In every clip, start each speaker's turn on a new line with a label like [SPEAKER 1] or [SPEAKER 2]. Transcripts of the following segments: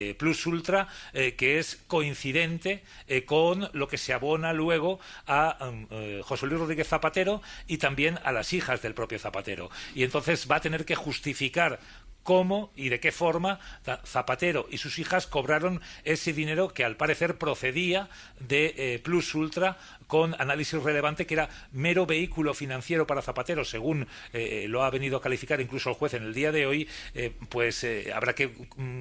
[SPEAKER 1] Plus Ultra, que es coincidente con lo que se abona luego a José Luis Rodríguez Zapatero y también a las hijas del propio Zapatero. Y entonces va a tener que justificar cómo y de qué forma Zapatero y sus hijas cobraron ese dinero que al parecer procedía de Plus Ultra, con análisis relevante, que era mero vehículo financiero para Zapatero, según lo ha venido a calificar incluso el juez en el día de hoy. Habrá que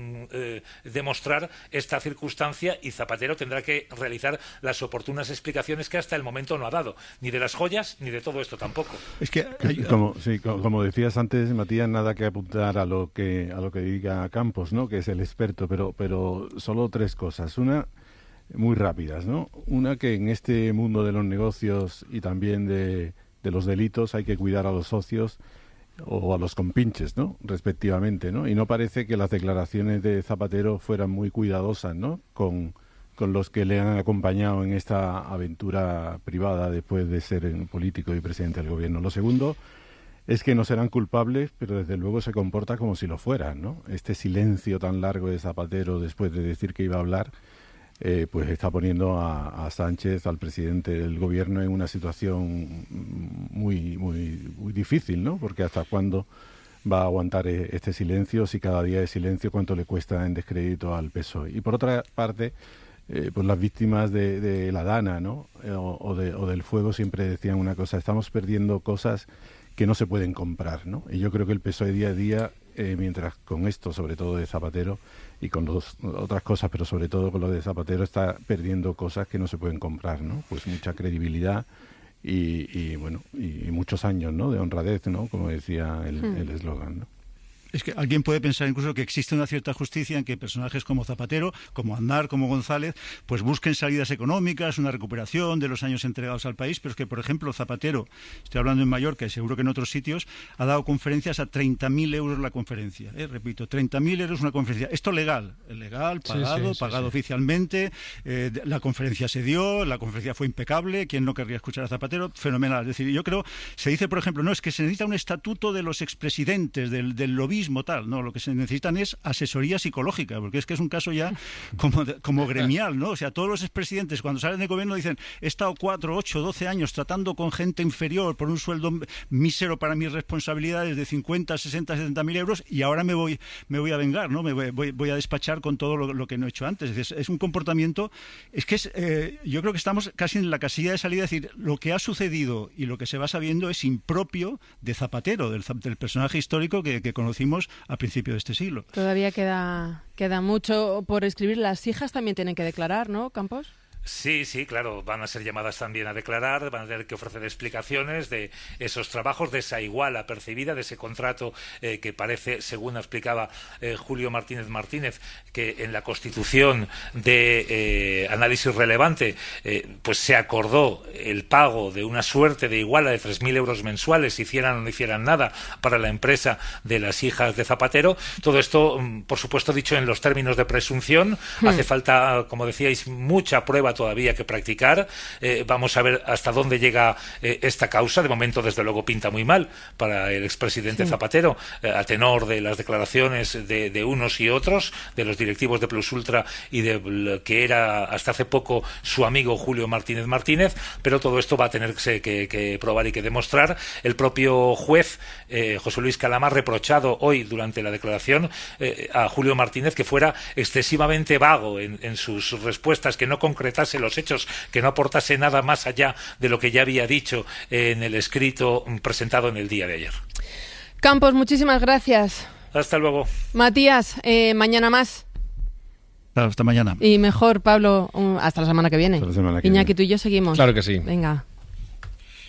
[SPEAKER 1] demostrar esta circunstancia, y Zapatero tendrá que realizar las oportunas explicaciones que hasta el momento no ha dado, ni de las joyas ni de todo esto tampoco.
[SPEAKER 2] Es que como decías antes, Matías, nada que apuntar a lo que diga Campos, ¿no?, que es el experto, pero solo tres cosas. Una, muy rápidas, ¿no? Una, que en este mundo de los negocios y también de los delitos hay que cuidar a los socios o a los compinches, ¿no?, respectivamente, ¿no? Y no parece que las declaraciones de Zapatero fueran muy cuidadosas, ¿no?, con los que le han acompañado en esta aventura privada después de ser político y presidente del gobierno. Lo segundo es que no serán culpables, pero desde luego se comporta como si lo fueran, ¿no? Este silencio tan largo de Zapatero después de decir que iba a hablar, pues está poniendo a Sánchez, al presidente del gobierno, en una situación muy, muy, muy difícil, ¿no? Porque hasta cuándo va a aguantar este silencio, si cada día es silencio, cuánto le cuesta en descrédito al PSOE. Y por otra parte, pues las víctimas de la Dana, ¿no?, o del fuego, siempre decían una cosa: estamos perdiendo cosas que no se pueden comprar, ¿no? Y yo creo que el PSOE día a día, mientras con esto, sobre todo de Zapatero, y con otras cosas, pero sobre todo con lo de Zapatero, está perdiendo cosas que no se pueden comprar, ¿no? Pues mucha credibilidad y muchos años, ¿no?, de honradez, ¿no?, como decía el eslogan, ¿no?
[SPEAKER 3] Es que alguien puede pensar incluso que existe una cierta justicia en que personajes como Zapatero, como Aznar, como González, pues busquen salidas económicas, una recuperación de los años entregados al país, pero es que, por ejemplo, Zapatero, estoy hablando en Mallorca y seguro que en otros sitios, ha dado conferencias a 30.000 euros la conferencia. Repito, 30.000 euros una conferencia. Esto legal, pagado oficialmente, la conferencia se dio, la conferencia fue impecable, ¿quién no querría escuchar a Zapatero? Fenomenal. Es decir, yo creo, se dice, por ejemplo, no, es que se necesita un estatuto de los expresidentes, del lobismo, tal. No, lo que se necesitan es asesoría psicológica, porque es que es un caso ya como gremial, ¿no? O sea, todos los expresidentes cuando salen del gobierno dicen: he estado 4, 8, 12 años tratando con gente inferior por un sueldo mísero para mis responsabilidades de 50, 60, 70.000 euros, y ahora me voy a vengar, ¿no? Voy a despachar con todo lo que no he hecho antes. Es un comportamiento, yo creo que estamos casi en la casilla de salida. Es decir, lo que ha sucedido y lo que se va sabiendo es impropio de Zapatero, del personaje histórico que conocimos a principios de este siglo.
[SPEAKER 4] Todavía queda mucho por escribir. Las hijas también tienen que declarar, ¿no, Campos?
[SPEAKER 1] Sí, claro, van a ser llamadas también a declarar, van a tener que ofrecer explicaciones de esos trabajos, de esa iguala percibida, de ese contrato que parece, según explicaba Julio Martínez, que en la Constitución de análisis relevante pues se acordó el pago de una suerte de iguala de 3.000 euros mensuales, hicieran o no hicieran nada, para la empresa de las hijas de Zapatero. Todo esto, por supuesto, dicho en los términos de presunción. Hace falta, como decíais, mucha prueba todavía que practicar. Vamos a ver hasta dónde llega esta causa. De momento, desde luego, pinta muy mal para el expresidente Zapatero, a tenor de las declaraciones de unos y otros, de los directivos de Plus Ultra y de que era hasta hace poco su amigo Julio Martínez, pero todo esto va a tenerse que probar y que demostrar. El propio juez, José Luis Calama, ha reprochado hoy durante la declaración a Julio Martínez que fuera excesivamente vago en sus respuestas, que no concretase los hechos, que no aportase nada más allá de lo que ya había dicho en el escrito presentado en el día de ayer.
[SPEAKER 4] Campos, muchísimas gracias.
[SPEAKER 1] Hasta luego.
[SPEAKER 4] Matías, mañana más.
[SPEAKER 3] Hasta mañana.
[SPEAKER 4] Y mejor, Pablo, hasta la semana que viene. Iñaki, tú y yo seguimos.
[SPEAKER 5] Claro que sí.
[SPEAKER 4] Venga.